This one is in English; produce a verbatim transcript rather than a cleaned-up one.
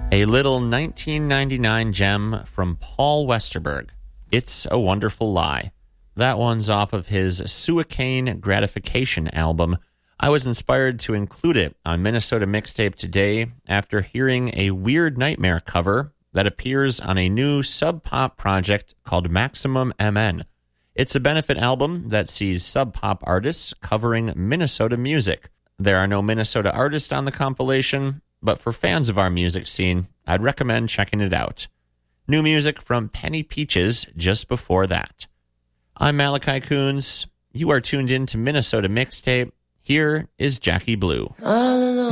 A little nineteen ninety-nine gem from Paul Westerberg. It's a Wonderful Lie. That one's off of his Suicane Gratification album. I was inspired to include it on Minnesota Mixtape today after hearing a Weird Nightmare cover that appears on a new Sub Pop project called Maximum M N. It's a benefit album that sees Sub Pop artists covering Minnesota music. There are no Minnesota artists on the compilation, but for fans of our music scene, I'd recommend checking it out. New music from Penny Peaches just before that. I'm Malachi Coons. You are tuned in to Minnesota Mixtape. Here is Jackie Blue.